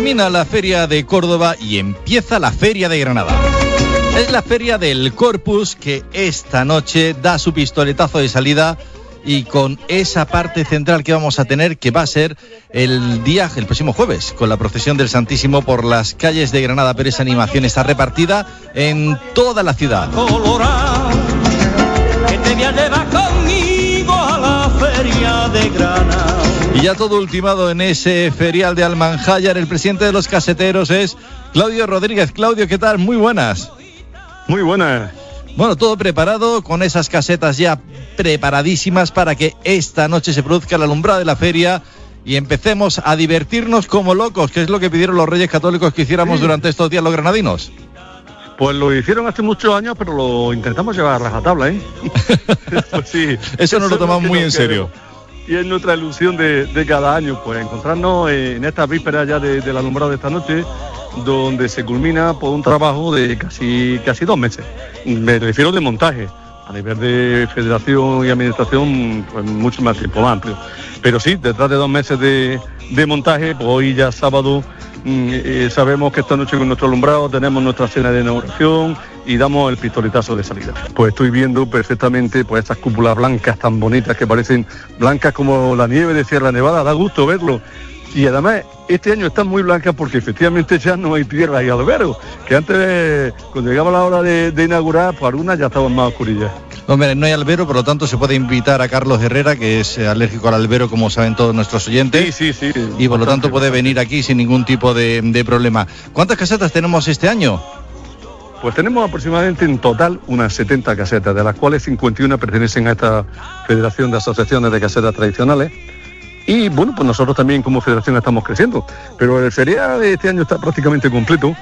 Termina la Feria de Córdoba y empieza la Feria de Granada. Es la Feria del Corpus que esta noche da su pistoletazo de salida y con esa parte central que vamos a tener, que va a ser el próximo jueves, con la procesión del Santísimo por las calles de Granada. Pero esa animación está repartida en toda la ciudad. Que te voy a llevar conmigo a la Feria de Granada. Y ya todo ultimado en ese ferial de Almanjayar. El presidente de los caseteros es Claudio Rodríguez. Claudio, ¿qué tal? Muy buenas. Muy buenas. Bueno, todo preparado, con esas casetas ya preparadísimas para que esta noche se produzca la alumbrada de la feria y empecemos a divertirnos como locos, que es lo que pidieron los Reyes Católicos que hiciéramos durante estos días los granadinos. Pues lo hicieron hace muchos años, pero lo intentamos llevar a rajatabla, ¿eh? Pues sí. Eso nos lo tomamos muy en serio. Y es nuestra ilusión de cada año, pues encontrarnos en estas vísperas ya de la alumbrada de esta noche, donde se culmina por un trabajo de casi 2 meses. Me refiero de montaje. A nivel de federación y administración, pues mucho más tiempo, más amplio. Pero sí, detrás de 2 meses de montaje, pues hoy ya sábado, sabemos que esta noche con nuestro alumbrado tenemos nuestra cena de inauguración y damos el pistoletazo de salida. Pues estoy viendo perfectamente pues estas cúpulas blancas tan bonitas que parecen blancas como la nieve de Sierra Nevada, da gusto verlo. Y además, este año están muy blancas porque efectivamente ya no hay tierra y albero, que antes, cuando llegaba la hora de inaugurar, pues algunas ya estaban más oscurillas. Hombre, no hay albero, por lo tanto se puede invitar a Carlos Herrera, que es alérgico al albero, como saben todos nuestros oyentes. Sí. Y por lo tanto puede venir aquí sin ningún tipo de problema. ¿Cuántas casetas tenemos este año? Pues tenemos aproximadamente en total unas 70 casetas, de las cuales 51 pertenecen a esta Federación de Asociaciones de Casetas Tradicionales. Y bueno, pues nosotros también como federación estamos creciendo, pero el ferial de este año está prácticamente completo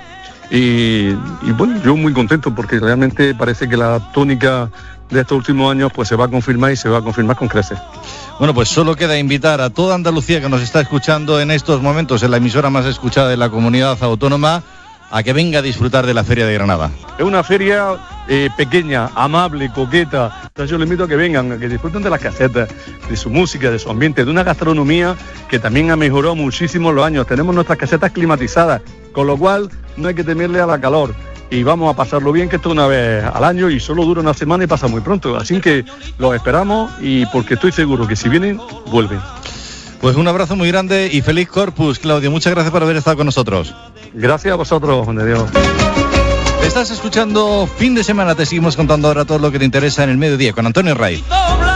y bueno, yo muy contento porque realmente parece que la tónica de estos últimos años pues se va a confirmar y se va a confirmar con creces. Bueno, pues solo queda invitar a toda Andalucía que nos está escuchando en estos momentos en la emisora más escuchada de la comunidad autónoma a que venga a disfrutar de la Feria de Granada. Es una feria pequeña, amable, coqueta. Entonces yo les invito a que vengan, a que disfruten de las casetas, de su música, de su ambiente, de una gastronomía que también ha mejorado muchísimo en los años. Tenemos nuestras casetas climatizadas, con lo cual no hay que temerle a la calor. Y vamos a pasarlo bien, que esto una vez al año y solo dura una semana y pasa muy pronto. Así que los esperamos y porque estoy seguro que si vienen, vuelven. Pues un abrazo muy grande y feliz Corpus, Claudio. Muchas gracias por haber estado con nosotros. Gracias a vosotros, Juan de Dios. Estás escuchando Fin de Semana. Te seguimos contando ahora todo lo que te interesa en el mediodía con Antonio Raiz.